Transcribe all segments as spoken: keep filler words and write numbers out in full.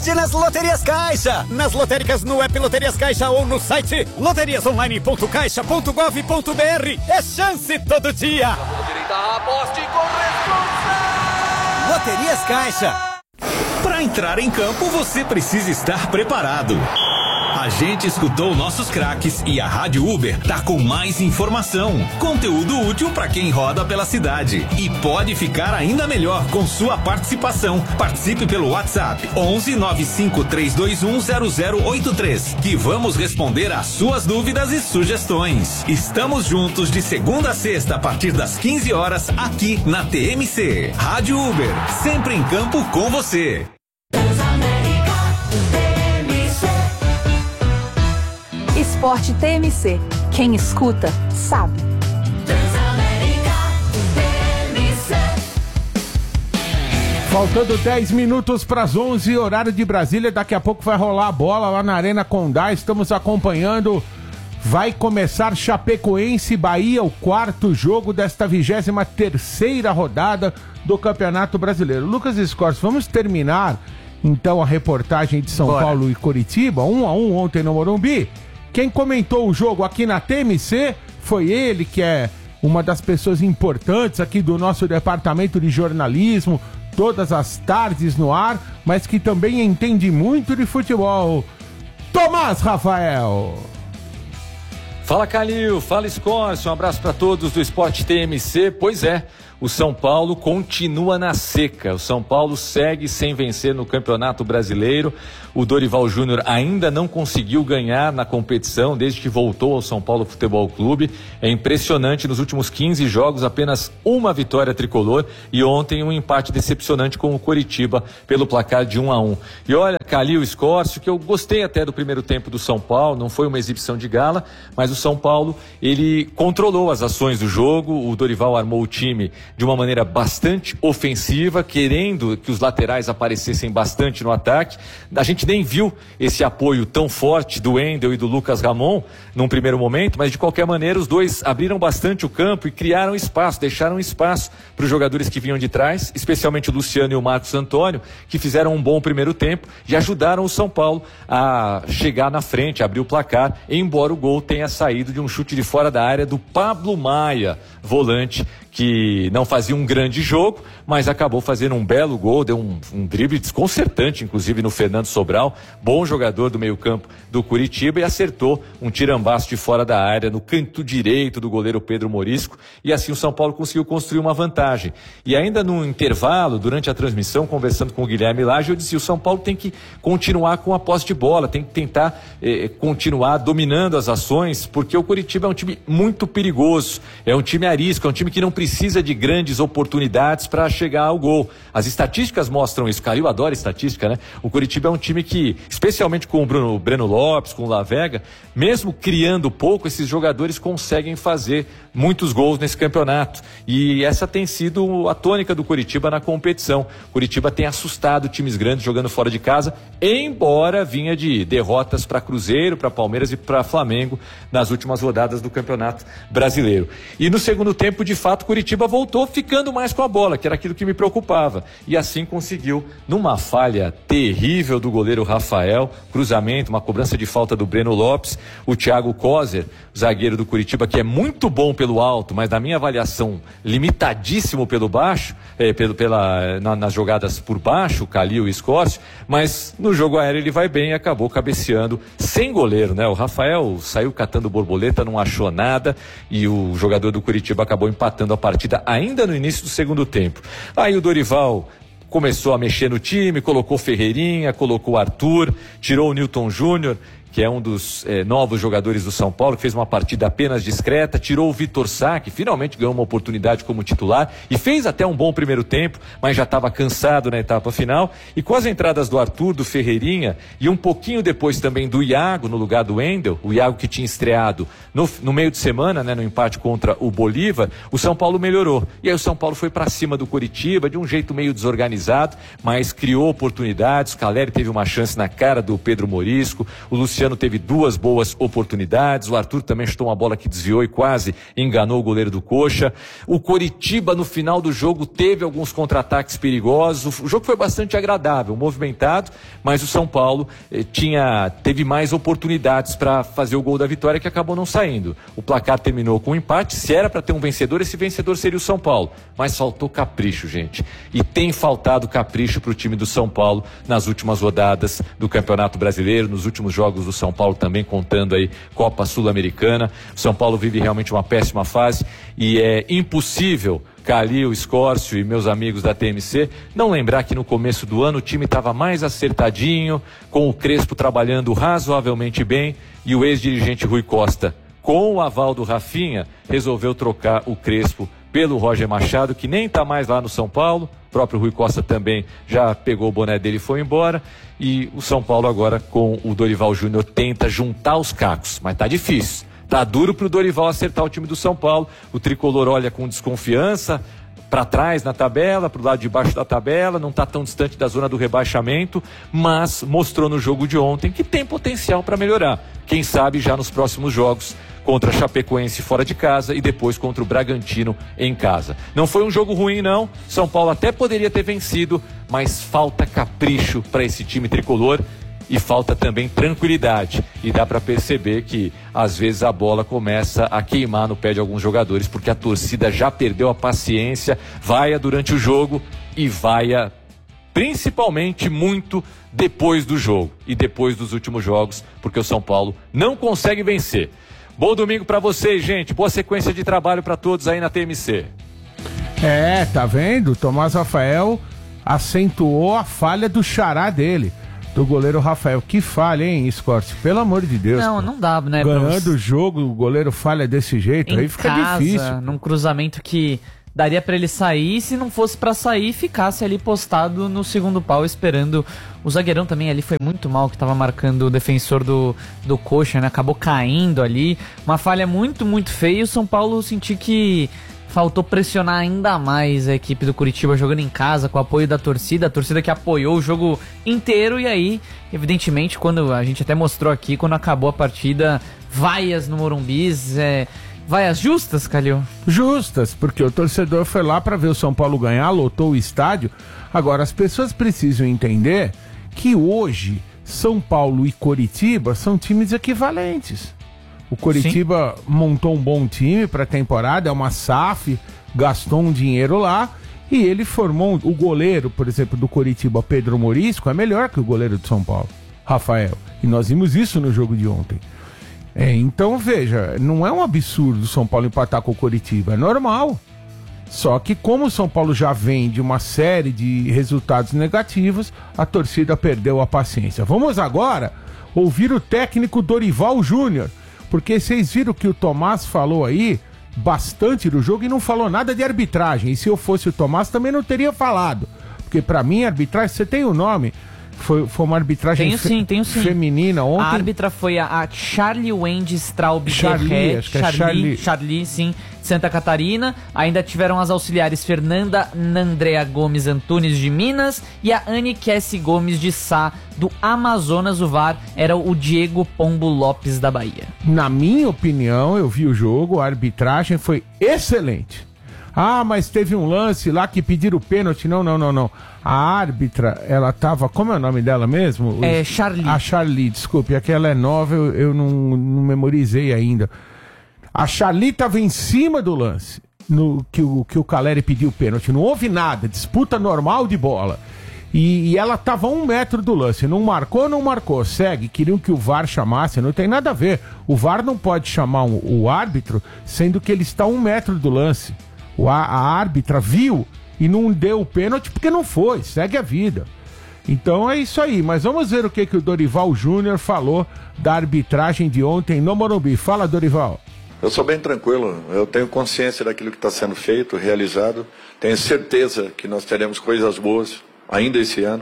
sorte nas Loterias Caixa. Nas lotéricas, no app Loterias Caixa ou no site loterias online ponto caixa ponto gov ponto br. É chance todo dia. Aposte com responsa. Loterias Caixa. Para entrar em campo, você precisa estar preparado. A gente escutou nossos craques e a Rádio Uber tá com mais informação, conteúdo útil para quem roda pela cidade e pode ficar ainda melhor com sua participação. Participe pelo WhatsApp onze nove cinco três dois um zero zero oito três que vamos responder às suas dúvidas e sugestões. Estamos juntos de segunda a sexta a partir das quinze horas aqui na T M C. Rádio Uber, sempre em campo com você. Esporte T M C. Quem escuta, sabe. Faltando dez minutos para as onze, horário de Brasília. Daqui a pouco vai rolar a bola lá na Arena Condá. Estamos acompanhando. Vai começar Chapecoense e Bahia, o quarto jogo desta vigésima terceira rodada do Campeonato Brasileiro. Lucas Escorce, vamos terminar então a reportagem de São Bora. Paulo e Coritiba, um a um ontem no Morumbi. Quem comentou o jogo aqui na T M C foi ele, que é uma das pessoas importantes aqui do nosso departamento de jornalismo, todas as tardes no ar, mas que também entende muito de futebol. Tomás Rafael. Fala, Calil, fala, Escorce, um abraço para todos do Esporte T M C. Pois é, o São Paulo continua na seca. O São Paulo segue sem vencer no Campeonato Brasileiro. O Dorival Júnior ainda não conseguiu ganhar na competição desde que voltou ao São Paulo Futebol Clube. É impressionante, nos últimos quinze jogos, apenas uma vitória tricolor e ontem um empate decepcionante com o Coritiba pelo placar de um a um. E olha, Calil, Escorce, que eu gostei até do primeiro tempo do São Paulo, não foi uma exibição de gala, mas o São Paulo, ele controlou as ações do jogo. O Dorival armou o time de uma maneira bastante ofensiva, querendo que os laterais aparecessem bastante no ataque. A gente nem viu esse apoio tão forte do Wendel e do Lucas Ramon num primeiro momento, mas de qualquer maneira os dois abriram bastante o campo e criaram espaço, deixaram espaço para os jogadores que vinham de trás, especialmente o Luciano e o Marcos Antônio, que fizeram um bom primeiro tempo e ajudaram o São Paulo a chegar na frente, a abrir o placar, embora o gol tenha saído de um chute de fora da área do Pablo Maia, volante, que não fazia um grande jogo, mas acabou fazendo um belo gol, deu um, um drible desconcertante, inclusive no Fernando Sobral, bom jogador do meio campo do Curitiba, e acertou um tirambaço de fora da área no canto direito do goleiro Pedro Morisco, e assim o São Paulo conseguiu construir uma vantagem. E ainda no intervalo, durante a transmissão, conversando com o Guilherme Lage, eu disse, o São Paulo tem que continuar com a posse de bola, tem que tentar eh, continuar dominando as ações, porque o Curitiba é um time muito perigoso, é um time arisco, é um time que não precisa de grandes oportunidades para chegar ao gol. As estatísticas mostram isso. Calil adora estatística, né? O Curitiba é um time que, especialmente com o Bruno, o Breno Lopes, com o Lavega, mesmo criando pouco, esses jogadores conseguem fazer muitos gols nesse campeonato. E essa tem sido a tônica do Curitiba na competição. O Curitiba tem assustado times grandes jogando fora de casa, embora vinha de derrotas para Cruzeiro, para Palmeiras e para Flamengo nas últimas rodadas do Campeonato Brasileiro. E no segundo tempo, de fato, Curitiba voltou ficando mais com a bola, que era aquilo que me preocupava. E assim conseguiu, numa falha terrível do goleiro Rafael, cruzamento, uma cobrança de falta do Breno Lopes, o Thiago Kozer, zagueiro do Curitiba, que é muito bom pelo alto, mas na minha avaliação, limitadíssimo pelo baixo, é, pelo, pela, na, nas jogadas por baixo, o Calil e o Escorce, mas no jogo aéreo ele vai bem e acabou cabeceando sem goleiro, né? O Rafael saiu catando borboleta, não achou nada, e o jogador do Curitiba acabou empatando a partida ainda no início do segundo tempo. Aí o Dorival começou a mexer no time, colocou Ferreirinha, colocou Arthur, tirou o Newton Júnior, que é um dos eh, novos jogadores do São Paulo, que fez uma partida apenas discreta, tirou o Vitor Sá, que finalmente ganhou uma oportunidade como titular e fez até um bom primeiro tempo, mas já estava cansado na etapa final, e com as entradas do Arthur, do Ferreirinha e um pouquinho depois também do Iago no lugar do Wendel, o Iago que tinha estreado no, no meio de semana, né, no empate contra o Bolívar, o São Paulo melhorou, e aí o São Paulo foi para cima do Coritiba de um jeito meio desorganizado, mas criou oportunidades. Caleri teve uma chance na cara do Pedro Morisco, o Luciano Luciano teve duas boas oportunidades, o Arthur também chutou uma bola que desviou e quase enganou o goleiro do Coxa. O Coritiba no final do jogo teve alguns contra-ataques perigosos, o jogo foi bastante agradável, movimentado, mas o São Paulo eh, tinha, teve mais oportunidades para fazer o gol da vitória que acabou não saindo. O placar terminou com um empate, se era para ter um vencedor, esse vencedor seria o São Paulo, mas faltou capricho, gente, e tem faltado capricho para o time do São Paulo nas últimas rodadas do Campeonato Brasileiro, nos últimos jogos do São Paulo também, contando aí Copa Sul-Americana. O São Paulo vive realmente uma péssima fase e é impossível, Calil, Escórcio e meus amigos da T M C, não lembrar que no começo do ano o time estava mais acertadinho, com o Crespo trabalhando razoavelmente bem e o ex-dirigente Rui Costa, com o aval do Rafinha, resolveu trocar o Crespo pelo Roger Machado, que nem está mais lá no São Paulo. O próprio Rui Costa também já pegou o boné dele e foi embora. E o São Paulo agora com o Dorival Júnior tenta juntar os cacos, mas tá difícil. Tá duro pro Dorival acertar o time do São Paulo. O tricolor olha com desconfiança para trás na tabela, pro lado de baixo da tabela, não tá tão distante da zona do rebaixamento, mas mostrou no jogo de ontem que tem potencial para melhorar. Quem sabe já nos próximos jogos contra a Chapecoense fora de casa e depois contra o Bragantino em casa. Não foi um jogo ruim, não. São Paulo até poderia ter vencido, mas falta capricho para esse time tricolor e falta também tranquilidade. E dá para perceber que às vezes a bola começa a queimar no pé de alguns jogadores, porque a torcida já perdeu a paciência, vaia durante o jogo e vaia principalmente muito depois do jogo e depois dos últimos jogos, porque o São Paulo não consegue vencer. Bom domingo para vocês, gente. Boa sequência de trabalho para todos aí na T M C. É, tá vendo? Tomás Rafael acentuou a falha do xará dele, do goleiro Rafael. Que falha, hein, Scorsi? Pelo amor de Deus. Não, pô. Não dá, né? Ganhando o jogo, o goleiro falha desse jeito, em aí fica casa, difícil. Num cruzamento que daria pra ele sair, se não fosse pra sair, ficasse ali postado no segundo pau, esperando. O zagueirão também ali foi muito mal, que tava marcando o defensor do, do Coxa, né? Acabou caindo ali. Uma falha muito, muito feia. O São Paulo senti que faltou pressionar ainda mais a equipe do Coritiba jogando em casa, com o apoio da torcida, a torcida que apoiou o jogo inteiro. E aí, evidentemente, quando a gente até mostrou aqui, quando acabou a partida, vaias no Morumbi, é... vaias justas, Calil? Justas, porque o torcedor foi lá para ver o São Paulo ganhar, lotou o estádio. Agora, as pessoas precisam entender que hoje São Paulo e Coritiba são times equivalentes. O Coritiba Sim. montou um bom time para a temporada, é uma S A F, gastou um dinheiro lá e ele formou o goleiro, por exemplo, do Coritiba, Pedro Morisco, é melhor que o goleiro do São Paulo, Rafael. E nós vimos isso no jogo de ontem. É, então, veja, não é um absurdo o São Paulo empatar com o Coritiba, é normal. Só que como o São Paulo já vem de uma série de resultados negativos, a torcida perdeu a paciência. Vamos agora ouvir o técnico Dorival Júnior, porque vocês viram que o Tomás falou aí bastante do jogo e não falou nada de arbitragem. E se eu fosse o Tomás também não teria falado, porque pra mim a arbitragem, você tem o nome... Foi, foi uma arbitragem tenho sim, tenho sim. feminina ontem. A árbitra foi a, a Charlie Wendy Straub Charlie, acho que é Charlie, Charlie. Charlie, sim, de Santa Catarina. Ainda tiveram as auxiliares Fernanda Nandrea Gomes Antunes de Minas e a Anne Kessi Gomes de Sá do Amazonas. O V A R era o Diego Pombo Lopes da Bahia. Na minha opinião, eu vi o jogo, a arbitragem foi excelente. Ah, mas teve um lance lá que pediram pênalti. Não, não, não, não. A árbitra, ela tava... Como é o nome dela mesmo? É Charlie. A Charlie, desculpe. É que ela é nova, eu, eu não, não memorizei ainda. A Charlie tava em cima do lance, no, que, o, que o Caleri pediu pênalti. Não houve nada, disputa normal de bola. E, e ela tava a um metro do lance. Não marcou, não marcou. Segue. Queriam que o V A R chamasse. Não tem nada a ver. O V A R não pode chamar o, o árbitro, sendo que ele está a um metro do lance. A, a árbitra viu e não deu o pênalti porque não foi, segue a vida. Então é isso aí, mas vamos ver o que, que o Dorival Júnior falou da arbitragem de ontem no Morumbi. Fala, Dorival. Eu sou bem tranquilo, eu tenho consciência daquilo que está sendo feito, realizado, tenho certeza que nós teremos coisas boas ainda esse ano.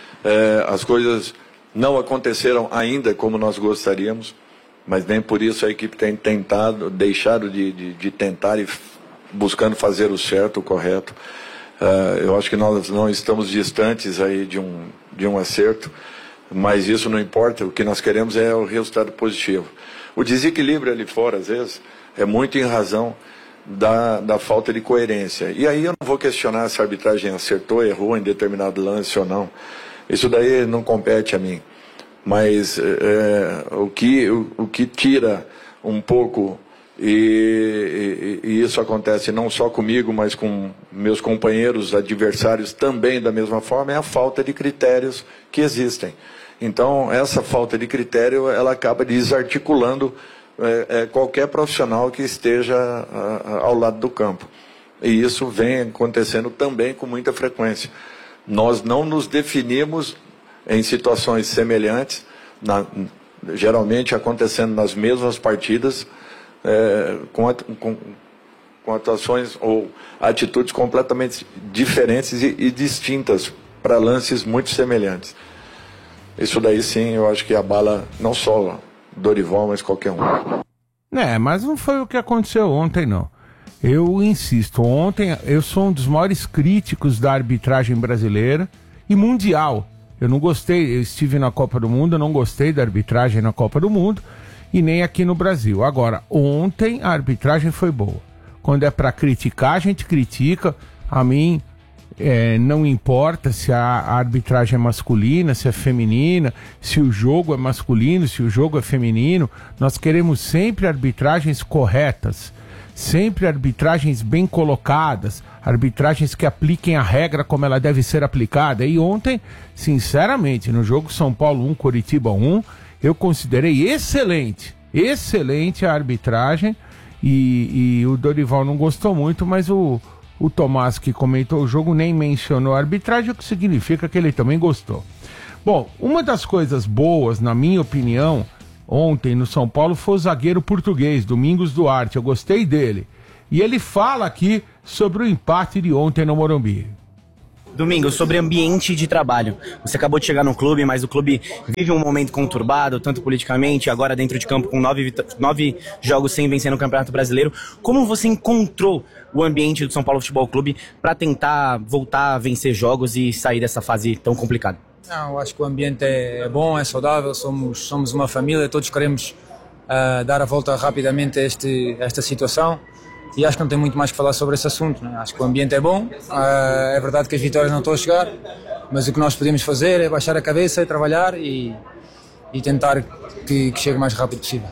É, as coisas não aconteceram ainda como nós gostaríamos, mas nem por isso a equipe tem tentado, deixado de, de, de tentar e buscando fazer o certo, o correto. Uh, eu acho que nós não estamos distantes aí de um, de um acerto. mas isso não importa, o que nós queremos é o resultado positivo. O desequilíbrio ali fora, às vezes, é muito em razão da, da falta de coerência. E aí eu não vou questionar se a arbitragem acertou, errou em determinado lance ou não. Isso daí não compete a mim. Mas é, o, que, o, o que tira um pouco, e, e, e isso acontece não só comigo, mas com meus companheiros adversários também da mesma forma, é a falta de critérios que existem. Então, essa falta de critério, ela acaba desarticulando é, é, qualquer profissional que esteja a, a, ao lado do campo. E isso vem acontecendo também com muita frequência. Nós não nos definimos em situações semelhantes, na, geralmente acontecendo nas mesmas partidas, é, com, com, com atuações ou atitudes completamente diferentes e, e distintas para lances muito semelhantes. Isso daí sim, eu acho que abala não só Dorival, mas qualquer um. É, mas não foi o que aconteceu ontem, não. Eu insisto, ontem eu sou um dos maiores críticos da arbitragem brasileira e mundial. Eu não gostei, eu estive na Copa do Mundo, eu não gostei da arbitragem na Copa do Mundo e nem aqui no Brasil. Agora, ontem a arbitragem foi boa. Quando é pra criticar, a gente critica. A mim... É, não importa se a, a arbitragem é masculina, se é feminina, se o jogo é masculino, se o jogo é feminino. Nós queremos sempre arbitragens corretas, sempre arbitragens bem colocadas, arbitragens que apliquem a regra como ela deve ser aplicada. E ontem, sinceramente, no jogo São Paulo um, Coritiba um, eu considerei excelente, excelente a arbitragem, e, e o Dorival não gostou muito, mas o O Tomás, que comentou o jogo, nem mencionou a arbitragem, o que significa que ele também gostou. Bom, uma das coisas boas, na minha opinião, ontem no São Paulo foi o zagueiro português, Domingos Duarte. Eu gostei dele. E ele fala aqui sobre o empate de ontem no Morumbi. Domingos, sobre ambiente de trabalho. Você acabou de chegar no clube, mas o clube vive um momento conturbado, tanto politicamente, agora dentro de campo com nove, nove jogos sem vencer no Campeonato Brasileiro. Como você encontrou o ambiente do São Paulo Futebol Clube para tentar voltar a vencer jogos e sair dessa fase tão complicada? Não, eu acho que o ambiente é bom, é saudável, somos, somos uma família, todos queremos uh, dar a volta rapidamente a, este, a esta situação. E acho que não tem muito mais que falar sobre esse assunto, né? Acho que o ambiente é bom, uh, é verdade que as vitórias não estão a chegar, mas o que nós podemos fazer é baixar a cabeça e trabalhar e, e tentar que, que chegue o mais rápido possível.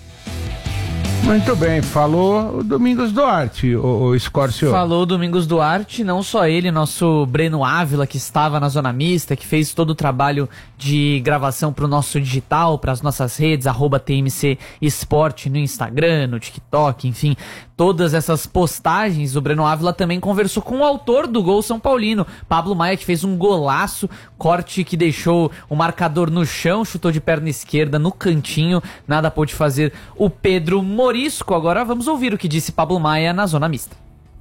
Muito bem, falou o Domingos Duarte, o, o Scorcio. Falou o Domingos Duarte, não só ele, nosso Breno Ávila, que estava na Zona Mista, que fez todo o trabalho de gravação para o nosso digital, para as nossas redes, arroba T M C Esporte no Instagram, no TikTok, enfim, todas essas postagens. O Breno Ávila também conversou com o autor do gol São Paulino, Pablo Maia, que fez um golaço, corte que deixou o marcador no chão, chutou de perna esquerda no cantinho, nada pôde fazer o Pedro Morisco. Agora vamos ouvir o que disse Pablo Maia na Zona Mista.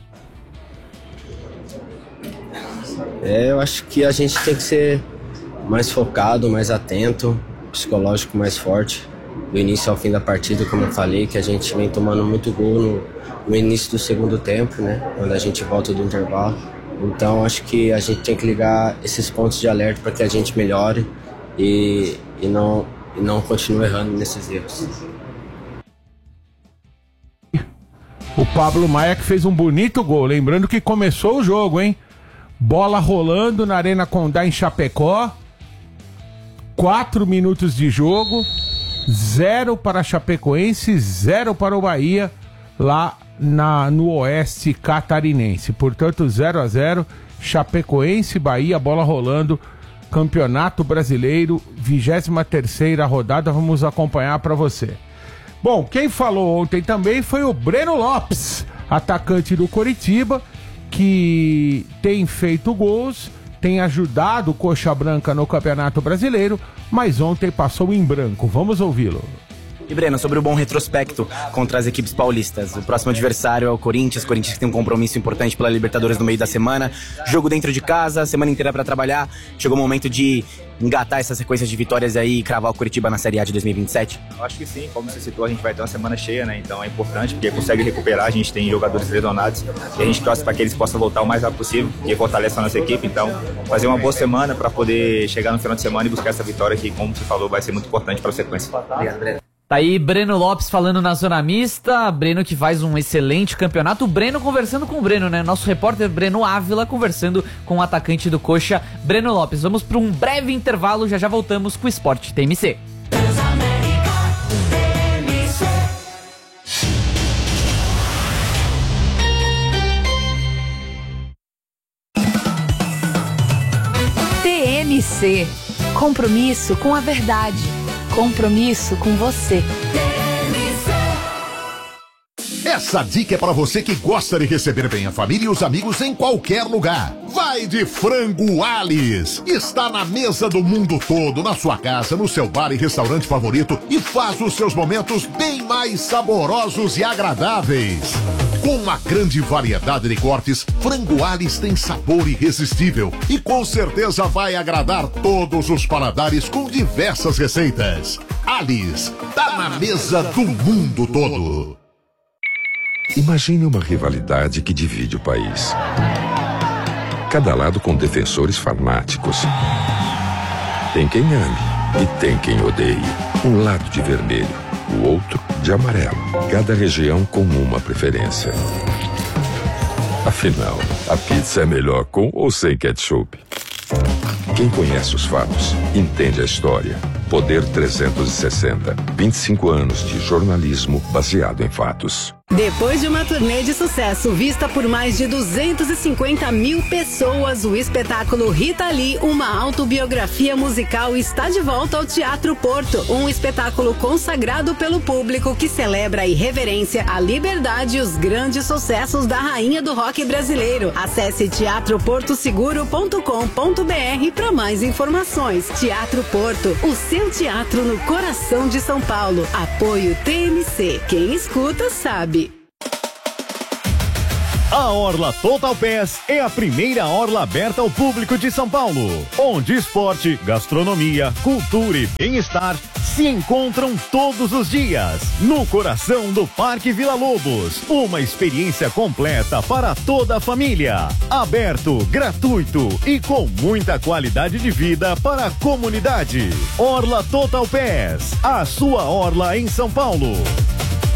É, eu acho que a gente tem que ser mais focado, mais atento, psicológico mais forte, do início ao fim da partida, como eu falei, que a gente vem tomando muito gol no, no início do segundo tempo, né, quando a gente volta do intervalo. Então acho que a gente tem que ligar esses pontos de alerta para que a gente melhore e, e, não, e não continue errando nesses erros. O Pablo Maia que fez um bonito gol, lembrando que começou o jogo, hein? Bola rolando na Arena Condá em Chapecó, quatro minutos de jogo, zero para a Chapecoense, zero para o Bahia, lá na, no Oeste Catarinense. Portanto, zero a zero, Chapecoense, Bahia, bola rolando, Campeonato Brasileiro, vigésima terceira rodada, vamos acompanhar para você. Bom, quem falou ontem também foi o Breno Lopes, atacante do Coritiba, que tem feito gols, tem ajudado o Coxa Branca no Campeonato Brasileiro, mas ontem passou em branco. Vamos ouvi-lo. E Breno, sobre o bom retrospecto contra as equipes paulistas, o próximo adversário é o Corinthians, o Corinthians tem um compromisso importante pela Libertadores no meio da semana, jogo dentro de casa, semana inteira para trabalhar, chegou o momento de engatar essa sequência de vitórias aí e cravar o Curitiba na Série A de dois mil e vinte e sete? Eu acho que sim, como você citou, a gente vai ter uma semana cheia, né? Então é importante, porque consegue recuperar, a gente tem jogadores lesionados e a gente torce para que eles possam voltar o mais rápido possível, que fortalece a nossa equipe. Então, fazer uma boa semana para poder chegar no final de semana e buscar essa vitória que, como você falou, vai ser muito importante para a sequência. Obrigado, Breno. Tá aí Breno Lopes falando na Zona Mista, Breno que faz um excelente campeonato, o Breno conversando com o Breno, né? Nosso repórter Breno Ávila conversando com o atacante do Coxa, Breno Lopes. Vamos para um breve intervalo, já já voltamos com o Sport T M C. T M C, compromisso com a verdade. Compromisso com você. Essa dica é para você que gosta de receber bem a família e os amigos em qualquer lugar. Vai de Frango Alice. Está na mesa do mundo todo, na sua casa, no seu bar e restaurante favorito e faz os seus momentos bem mais saborosos e agradáveis. Com uma grande variedade de cortes, Frango Alice tem sabor irresistível e com certeza vai agradar todos os paladares com diversas receitas. Alice, tá na mesa do mundo todo. Imagine uma rivalidade que divide o país. Cada lado com defensores fanáticos. Tem quem ame e tem quem odeie. Um lado de vermelho, o outro de amarelo. Cada região com uma preferência. Afinal, a pizza é melhor com ou sem ketchup? Quem conhece os fatos, entende a história. Poder trezentos e sessenta. vinte e cinco anos de jornalismo baseado em fatos. Depois de uma turnê de sucesso vista por mais de duzentas e cinquenta mil pessoas, o espetáculo Rita Lee, uma autobiografia musical, está de volta ao Teatro Porto. Um espetáculo consagrado pelo público que celebra a irreverência, a liberdade e os grandes sucessos da rainha do rock brasileiro. Acesse teatro porto seguro ponto com ponto br para mais informações. Teatro Porto, o seu teatro no coração de São Paulo. Apoio T M C. Quem escuta sabe. A Orla Total Pass é a primeira orla aberta ao público de São Paulo, onde esporte, gastronomia, cultura e bem-estar se encontram todos os dias, no coração do Parque Vila Lobos. Uma experiência completa para toda a família, aberto, gratuito e com muita qualidade de vida para a comunidade. Orla Total Pass, a sua orla em São Paulo.